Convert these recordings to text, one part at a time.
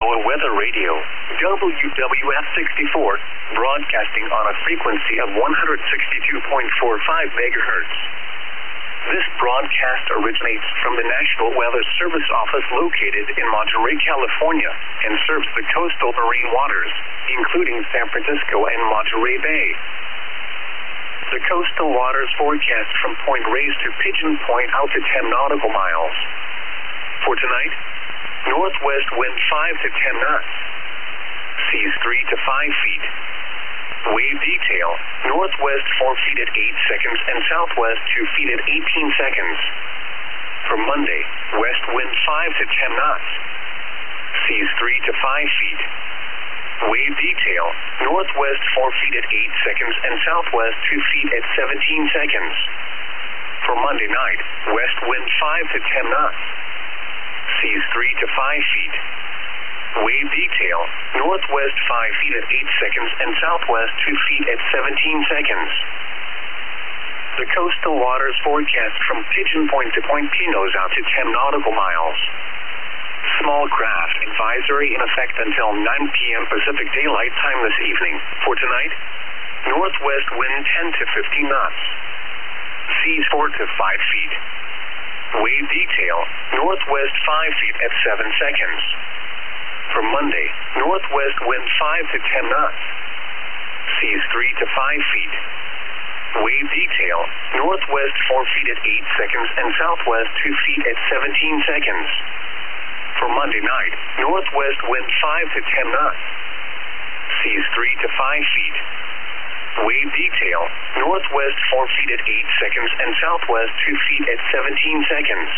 Weather Radio, WWF 64, broadcasting on a frequency of 162.45 megahertz. This broadcast originates from the National Weather Service Office located in Monterey, California, and serves the coastal marine waters, including San Francisco and Monterey Bay. The coastal waters forecast from Point Reyes to Pigeon Point out to 10 nautical miles. For tonight, northwest wind 5 to 10 knots, seas 3 to 5 feet. Wave detail, northwest 4 feet at 8 seconds and southwest 2 feet at 18 seconds. For Monday, west wind 5 to 10 knots, seas 3 to 5 feet. Wave detail, northwest 4 feet at 8 seconds and southwest 2 feet at 17 seconds. For Monday night, west wind 5 to 10 knots, seas 3 to 5 feet. Wave detail, northwest 5 feet at 8 seconds and southwest 2 feet at 17 seconds. The coastal waters forecast from Pigeon Point to Point Pinos out to 10 nautical miles. Small craft advisory in effect until 9 p.m. Pacific Daylight Time this evening. For tonight, northwest wind 10 to 15 knots, seas 4 to 5 feet. Wave detail, northwest 5 feet at 7 seconds. For Monday, northwest wind 5 to 10 knots, seas 3 to 5 feet. Wave detail, northwest 4 feet at 8 seconds and southwest 2 feet at 17 seconds. For Monday night, northwest wind 5 to 10 knots, seas 3 to 5 feet. Wave detail, northwest 4 feet at 8 seconds and southwest 2 feet at 17 seconds.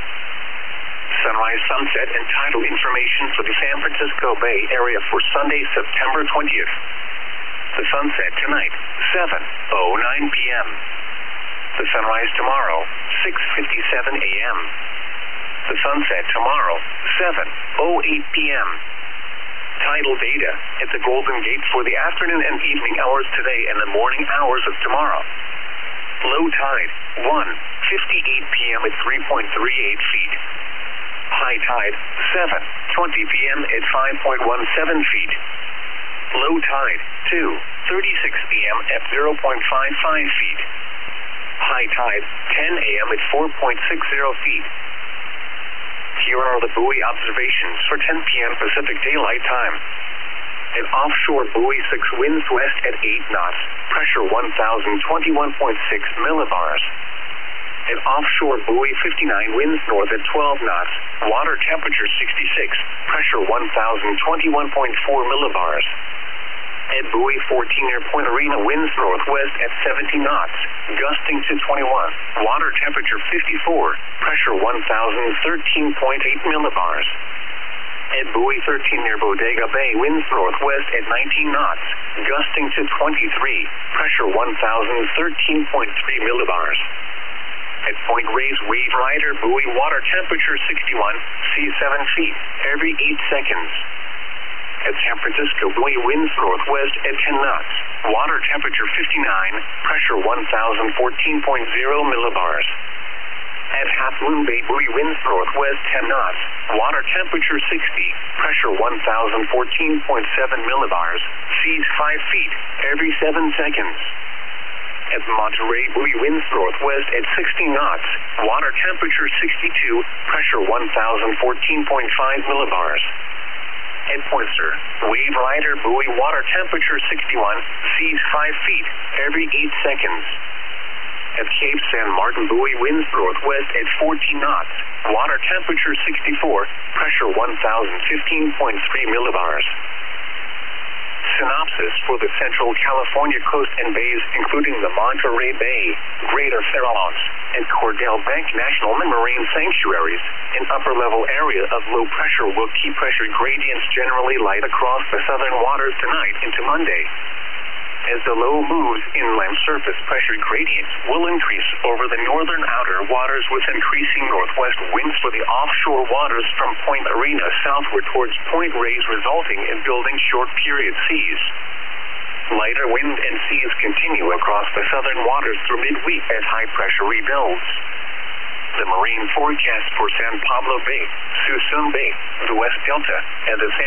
Sunrise, sunset, and tidal information for the San Francisco Bay Area for Sunday, September 20th. The sunset tonight, 7:09 p.m. The sunrise tomorrow, 6:57 a.m. The sunset tomorrow, 7:08 p.m. Tidal data at the Golden Gate for the afternoon and evening hours today and the morning hours of tomorrow. Low tide, 1:58 p.m. at 3.38 feet. High tide, 7:20 p.m. at 5.17 feet. Low tide, 2:36 p.m. at 0.55 feet. High tide, 10 a.m. at 4.60 feet. Here are the buoy observations for 10 p.m. Pacific Daylight Time. An offshore buoy 6 winds west at 8 knots, pressure 1,021.6 millibars. An offshore buoy 59 winds north at 12 knots, water temperature 66, pressure 1,021.4 millibars. At buoy 14 near Point Arena, winds northwest at 70 knots, gusting to 21, water temperature 54, pressure 1,013.8 millibars. At buoy 13 near Bodega Bay, winds northwest at 19 knots, gusting to 23, pressure 1,013.3 millibars. At Point Reyes, wave rider, buoy, water temperature 61, seas 7 feet, every 8 seconds. At San Francisco, buoy, winds northwest at 10 knots, water temperature 59, pressure 1,014.0 millibars. At Half Moon Bay, buoy, winds northwest 10 knots, water temperature 60, pressure 1,014.7 millibars, seas 5 feet, every 7 seconds. At Monterey, buoy, winds northwest at 60 knots, water temperature 62, pressure 1,014.5 millibars. At Poinsett, wave rider, buoy, water temperature 61, seas 5 feet, every 8 seconds. At Cape San Martin, buoy, winds northwest at 14 knots, water temperature 64, pressure 1,015.3 millibars. Synopsis for the Central California coast and bays, including the Monterey Bay, Greater Farallones, and Cordell Bank National Marine Sanctuaries. An upper-level area of low pressure will keep pressure gradients generally light across the southern waters tonight into Monday. As the low moves inland, surface pressure gradients will increase over the northern outer waters with increasing northwest winds for the offshore waters from Point Arena southward towards Point Reyes, resulting in building short-period seas. Lighter wind and seas continue across the southern waters through midweek as high pressure rebuilds. The marine forecast for San Pablo Bay, Suisun Bay, the West Delta, and the San